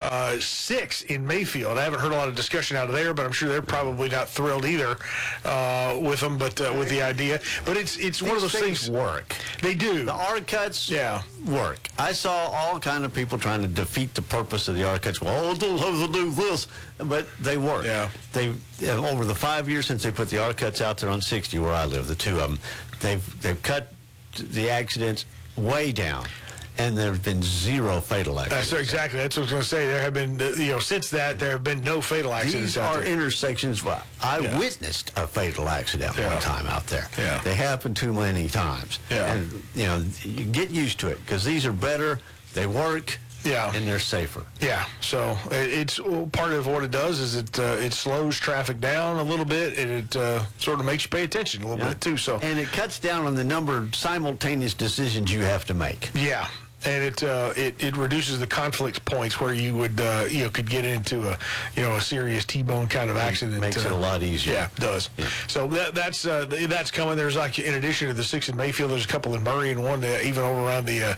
6 in Mayfield. I haven't heard a lot of discussion out of there, but I'm sure they're probably not thrilled either with them, but with the idea. But it's one of those things. Work. They do. The arc cuts work. I saw all kind of people trying to defeat the purpose of the arc cuts. Well, they'll have to do this, but they work. Yeah. They over the 5 years since they put the arc cuts out there on 60 where I live, the two of them, they've cut the accidents way down. And there have been 0 fatal accidents. Exactly. That's what I was going to say. There have been, since that, there have been no fatal accidents. These are intersections. Well, I witnessed a fatal accident one time out there. Yeah. They happen too many times. Yeah. And, you get used to it because these are better, they work, and they're safer. Yeah. So it's part of what it does is it slows traffic down a little bit, and it sort of makes you pay attention a little bit, too. So. And it cuts down on the number of simultaneous decisions you have to make. Yeah. And it reduces the conflict points where you would could get into a serious T-bone kind of accident. It makes it a lot easier. Yeah, it does. Yeah. So that's coming. There's in addition to the 6 in Mayfield, there's a couple in Murray and one even over around the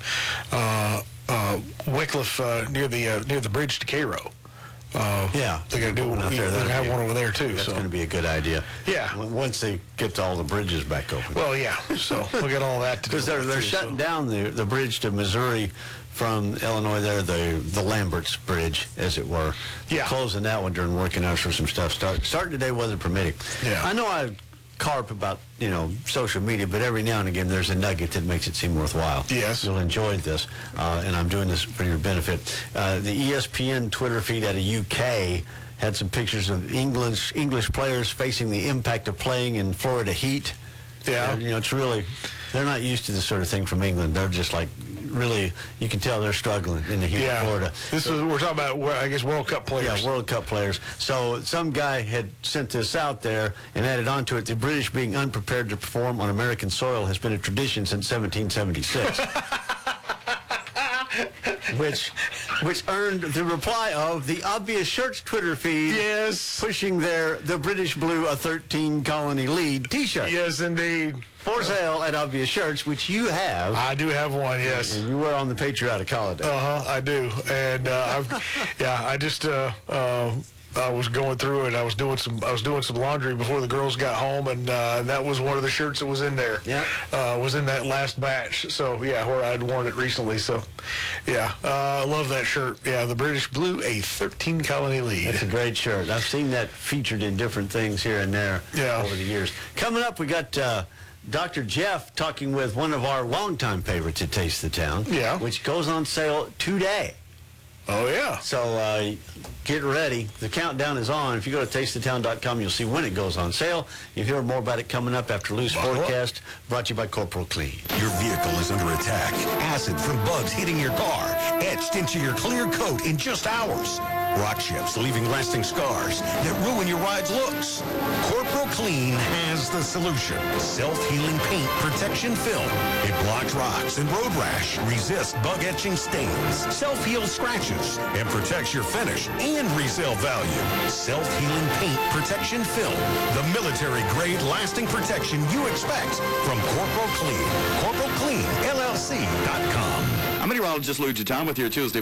Wycliffe near the bridge to Cairo. They're going to do one out there. They're going to have one over there too. That's going to be a good idea. Yeah. Once they get all the bridges back open. Well, yeah. So we'll get all that to do. Because they're shutting down the bridge to Missouri from Illinois. There, the Lambert's Bridge, as it were. Yeah. Closing that one during working hours for some stuff. Starting today, weather permitting. Yeah. I know I carp about social media, but every now and again there's a nugget that makes it seem worthwhile. Yes. You'll enjoy this, and I'm doing this for your benefit. The ESPN Twitter feed out of UK had some pictures of English players facing the impact of playing in Florida heat. Yeah. It's really, they're not used to this sort of thing from England. They're just like, really, you can tell they're struggling in the heat of Florida. We're talking about, I guess, World Cup players. Yeah, World Cup players. So some guy had sent this out there and added on to it, the British being unprepared to perform on American soil has been a tradition since 1776. which earned the reply of the Obvious Shirts Twitter feed. Yes. Pushing the British Blue a 13-colony lead T-shirt. Yes, indeed. For sale at Obvious Shirts, which you have. I do have one, yes. And you were on the Patriotic holiday. I do. And I just I was going through it. I was doing some laundry before the girls got home, and that was one of the shirts that was in there. Yeah. Was in that last batch. So yeah, where I'd worn it recently. So yeah, I love that shirt. Yeah, the British Blue, a 13-colony lead. That's a great shirt. I've seen that featured in different things here and there over the years. Coming up, we got Dr. Jeff talking with one of our longtime favorites at Taste the Town. Yeah. Which goes on sale today. Oh, yeah. So get ready. The countdown is on. If you go to tastethetown.com, you'll see when it goes on sale. You'll hear more about it coming up after Lou's Forecast, brought to you by Corporal Clean. Your vehicle is under attack. Acid from bugs hitting your car, etched into your clear coat in just hours. Rock chips leaving lasting scars that ruin your ride's looks. Corporal Clean has the solution. Self-healing paint protection film. It blocks rocks and road rash, resists bug-etching stains, self-heals scratches, and protects your finish and resale value. Self-healing paint protection film. The military-grade lasting protection you expect from Corporal Clean. CorporalCleanLLC.com. I'm meteorologist Lou Giton with your Tuesday